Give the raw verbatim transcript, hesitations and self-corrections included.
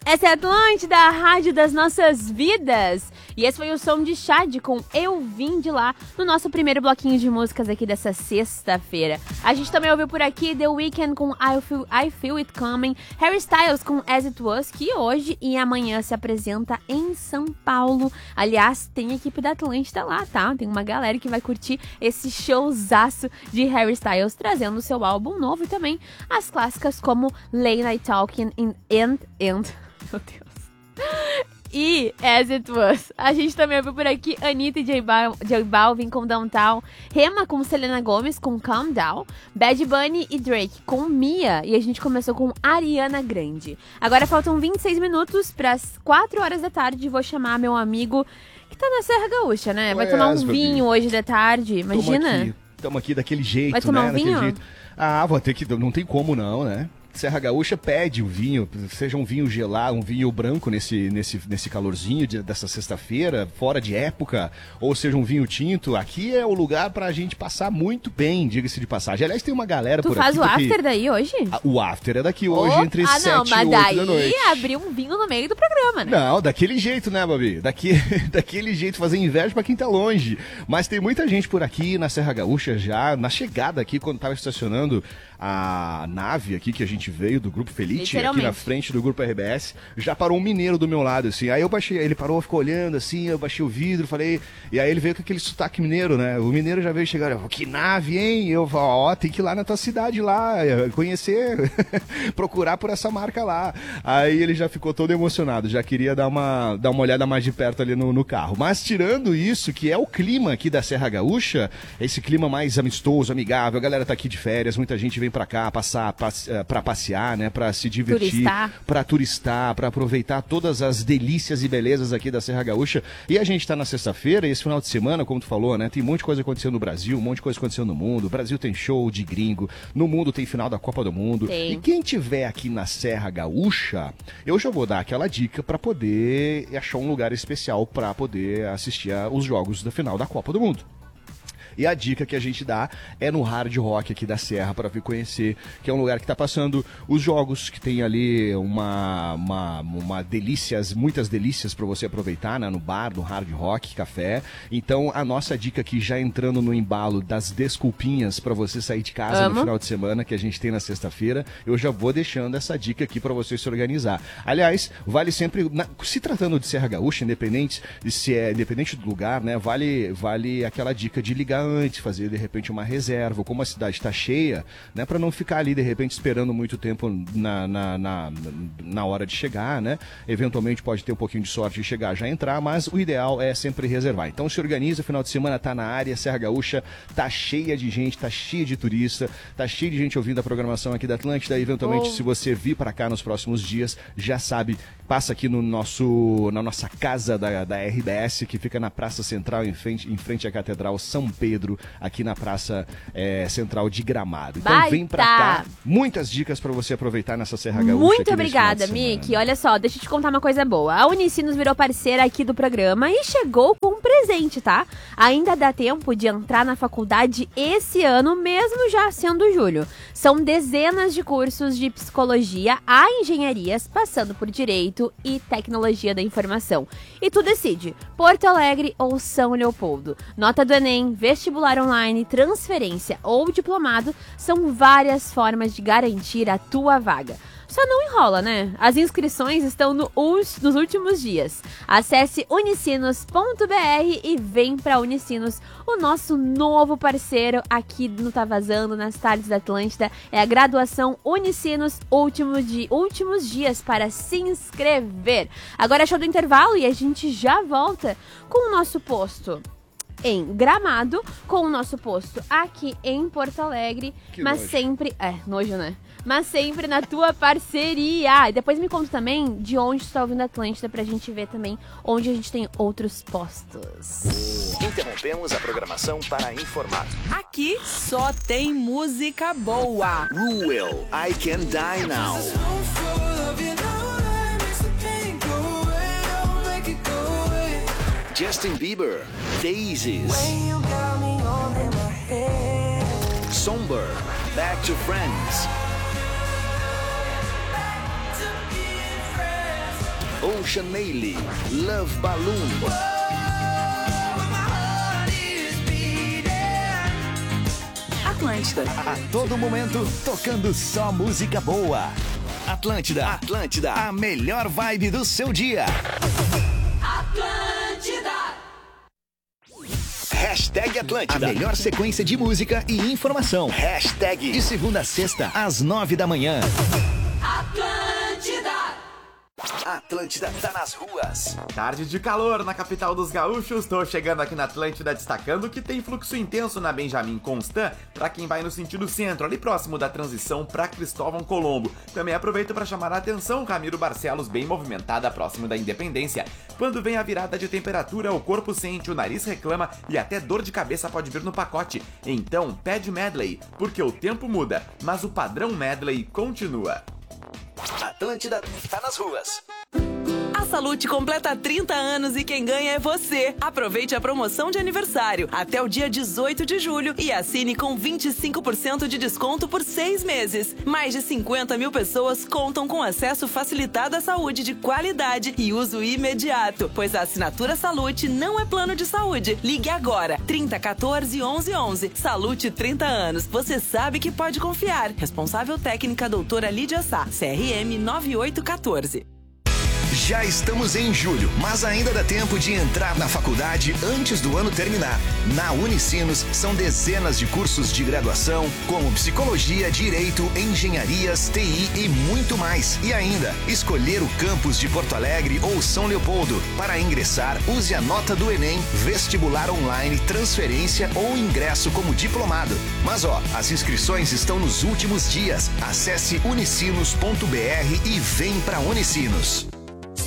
Essa é a Atlântida, a rádio das nossas vidas. E esse foi o som de Chad com Eu Vim de Lá, no nosso primeiro bloquinho de músicas aqui dessa sexta-feira. A gente também ouviu por aqui The Weeknd com I Feel, I Feel It Coming, Harry Styles com As It Was, que hoje e amanhã se apresenta em São Paulo. Aliás, tem a equipe da Atlântida lá, tá? Tem uma galera que vai curtir esse showzaço de Harry Styles, trazendo o seu álbum novo e também as clássicas como Late Night Talking and And... and meu Deus. E As It Was. A gente também ouviu por aqui Anitta e J, Bal- J Balvin com Downtown, Rema com Selena Gomez com Calm Down, Bad Bunny e Drake com Mia. E a gente começou com Ariana Grande. Agora faltam vinte e seis minutos para as quatro horas da tarde. Vou chamar meu amigo que tá na Serra Gaúcha, né? Vai Ué, tomar um Asbabi. vinho hoje de tarde, imagina. Tamo aqui, tamo aqui daquele jeito, Vai tomar né? um vinho? Daquele jeito. Ah, vou ter que... Não tem como não, né? Serra Gaúcha pede o vinho, seja um vinho gelado, um vinho branco nesse, nesse, nesse calorzinho de, dessa sexta-feira, fora de época, ou seja um vinho tinto. Aqui é o lugar pra gente passar muito bem, diga-se de passagem. Aliás, tem uma galera Tu por faz aqui... o porque- after daí hoje? Ah, O after é daqui hoje, Oh, entre ah, sete não, e mas oito daí da noite. abrir um vinho no meio do programa, né? Não, daquele jeito, né, Babi? Daqui, daquele jeito, fazer inveja pra quem tá longe. Mas tem muita gente por aqui na Serra Gaúcha já, na chegada aqui, quando tava estacionando a nave aqui que a gente veio do Grupo Felite, aqui na frente do Grupo R B S, já parou um mineiro do meu lado, assim. Aí eu baixei, ele parou, ficou olhando, assim, eu baixei o vidro, falei... E aí ele veio com aquele sotaque mineiro, né? O mineiro já veio chegar, que nave, hein? Eu falo, ó, tem que ir lá na tua cidade lá, conhecer, procurar por essa marca lá. Aí ele já ficou todo emocionado, já queria dar uma, dar uma olhada mais de perto ali no, no carro. Mas tirando isso, que é o clima aqui da Serra Gaúcha, esse clima mais amistoso, amigável, a galera tá aqui de férias, muita gente vem pra cá passar, passe, pra passear, né? Pra se divertir, Turistar. pra turistar, pra aproveitar todas as delícias e belezas aqui da Serra Gaúcha. E a gente tá na sexta-feira, esse final de semana, como tu falou, né? Tem um monte de coisa acontecendo no Brasil, um monte de coisa acontecendo no mundo. O Brasil tem show de gringo, no mundo tem final da Copa do Mundo. Tem. E quem tiver aqui na Serra Gaúcha, eu já vou dar aquela dica pra poder achar um lugar especial pra poder assistir a- os jogos da final da Copa do Mundo. E a dica que a gente dá é no Hard Rock aqui da Serra, para vir conhecer, que é um lugar que está passando os jogos, que tem ali uma, uma, uma delícias, muitas delícias para você aproveitar, né, no bar, no Hard Rock Café. Então, a nossa dica aqui, já entrando no embalo das desculpinhas para você sair de casa Amo. no final de semana, que a gente tem na sexta-feira, eu já vou deixando essa dica aqui para você se organizar. Aliás, vale sempre, na- se tratando de Serra Gaúcha, independente de se é independente do lugar, né, vale, vale aquela dica de ligar antes, fazer de repente uma reserva, como a cidade está cheia, né, para não ficar ali de repente esperando muito tempo na, na, na, na hora de chegar, né? Eventualmente pode ter um pouquinho de sorte de chegar já entrar, mas o ideal é sempre reservar. Então se organiza, final de semana tá na área, Serra Gaúcha tá cheia de gente, tá cheia de turista, tá cheia de gente ouvindo a programação aqui da Atlântida. Eventualmente, Oh. se você vir para cá nos próximos dias, já sabe, passa aqui no nosso, na nossa casa da, da R B S, que fica na Praça Central, em frente, em frente à Catedral São Pedro, aqui na Praça eh, Central de Gramado. Então Baita! vem pra cá, muitas dicas para você aproveitar nessa Serra Gaúcha. Muito aqui nesse obrigada, final de semana. Miki. Olha só, deixa eu te contar uma coisa boa. A Unicinos virou parceira aqui do programa e chegou com um presente, tá? Ainda dá tempo de entrar na faculdade esse ano, mesmo já sendo julho. São dezenas de cursos de psicologia a engenharias, passando por direito e tecnologia da informação. E tu decide, Porto Alegre ou São Leopoldo. Nota do Enem, vestibular online, transferência ou diplomado são várias formas de garantir a tua vaga. Só não enrola, né? As inscrições estão no, us- nos últimos dias. Acesse unicinos ponto b r e vem pra Unicinos, o nosso novo parceiro aqui no Tá Vazando, nas tardes da Atlântida. É a graduação Unicinos, último di- últimos dias para se inscrever. Agora é show do intervalo e a gente já volta com o nosso posto em Gramado, com o nosso posto aqui em Porto Alegre, Que mas nojo. sempre... É, nojo, né? Mas sempre na tua parceria. E depois me conta também de onde tu tá ouvindo a Atlântida, pra gente ver também onde a gente tem outros postos. Interrompemos a programação para informar. Aqui só tem música boa. Ruel, I Can Die Now. Justin Bieber, Daisies. Somber, Back to Friends. Ocean Ailey, Love Balloon. Atlântida. A todo momento, tocando só música boa. Atlântida, Atlântida, a melhor vibe do seu dia. Atlântida. Hashtag Atlântida. A melhor sequência de música e informação. Hashtag De segunda a sexta, às nove da manhã. Atlântida. Atlântida tá nas ruas. Tarde de calor na capital dos gaúchos, tô chegando aqui na Atlântida destacando que tem fluxo intenso na Benjamin Constant para quem vai no sentido centro, ali próximo da transição para Cristóvão Colombo. Também aproveito para chamar a atenção Ramiro Barcelos, bem movimentada próximo da Independência. Quando vem a virada de temperatura, o corpo sente, o nariz reclama e até dor de cabeça pode vir no pacote. Então pede Medley, porque o tempo muda, mas o padrão Medley continua. Atlântida tá nas ruas. A Salute completa trinta anos e quem ganha é você. Aproveite a promoção de aniversário até o dia dezoito de julho e assine com vinte e cinco por cento de desconto por seis meses. Mais de cinquenta mil pessoas contam com acesso facilitado à saúde de qualidade e uso imediato, pois a assinatura Salute não é plano de saúde. Ligue agora, trinta, quatorze, onze, onze. Salute trinta anos. Você sabe que pode confiar. Responsável técnica doutora Lídia Sá, C R M nove oito um quatro. Já estamos em julho, mas ainda dá tempo de entrar na faculdade antes do ano terminar. Na Unicinos, são dezenas de cursos de graduação, como psicologia, direito, engenharias, T I e muito mais. E ainda, escolher o campus de Porto Alegre ou São Leopoldo. Para ingressar, use a nota do Enem, vestibular online, transferência ou ingresso como diplomado. Mas ó, as inscrições estão nos últimos dias. Acesse unicinos ponto b r e vem pra Unicinos.